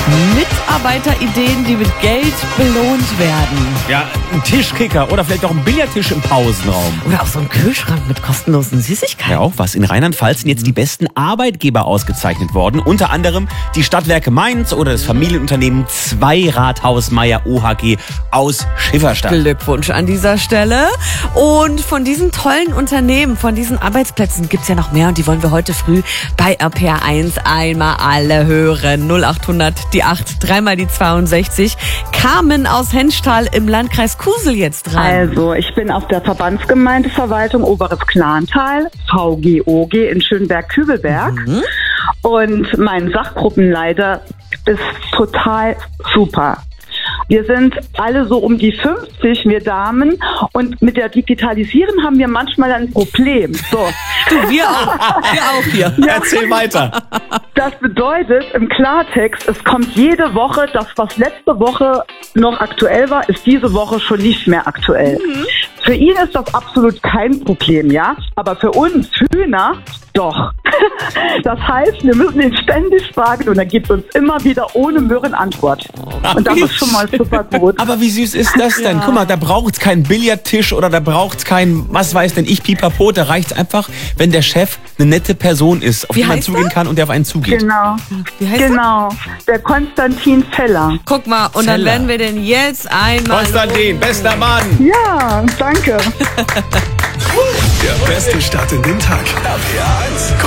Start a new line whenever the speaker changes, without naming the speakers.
Mitarbeiterideen, die mit Geld belohnt werden.
Ja, ein Tischkicker oder vielleicht auch ein Billardtisch im Pausenraum.
Oder auch so ein Kühlschrank mit kostenlosen Süßigkeiten.
Ja, auch was. In Rheinland-Pfalz sind jetzt die besten Arbeitgeber ausgezeichnet worden. Unter anderem die Stadtwerke Mainz oder das Familienunternehmen Zweirathaus Meier OHG aus Schifferstadt.
Glückwunsch an dieser Stelle. Und von diesen tollen Unternehmen, von diesen Arbeitsplätzen gibt's ja noch mehr. Und die wollen wir heute früh bei RPR1 einmal alle hören. 0800 die 8, dreimal die 62. Carmen aus Henschtal im Landkreis Kusel jetzt dran.
Also, ich bin auf der Verbandsgemeindeverwaltung Oberes Klantal, VGOG in Schönberg-Kübelberg. Und mein Sachgruppenleiter ist total super. Wir sind alle so um die 50, wir Damen. Und mit der Digitalisierung haben wir manchmal ein Problem. So.
Du, wir auch hier.
Ja. Erzähl weiter.
Das bedeutet im Klartext, es kommt jede Woche, das, was letzte Woche noch aktuell war, ist diese Woche schon nicht mehr aktuell. Für ihn ist das absolut kein Problem, ja. Aber für uns Hühner doch. Das heißt, wir müssen ihn ständig fragen und er gibt uns immer wieder ohne Mürren Antwort. Und das ist schon mal super gut.
Aber wie süß ist das denn? Guck mal, da braucht's keinen Billardtisch oder da braucht's kein, was weiß denn ich, Pipapo. Da reicht's einfach, wenn der Chef eine nette Person ist, auf die man zugehen kann und der auf einen zugeht.
Genau.
Wie heißt
Genau. Der Konstantin Feller.
Guck mal, und dann
Zeller.
werden wir den jetzt einmal...
Konstantin, bester Mann.
Ja, danke.
Der beste Start in den Tag. RPR 1.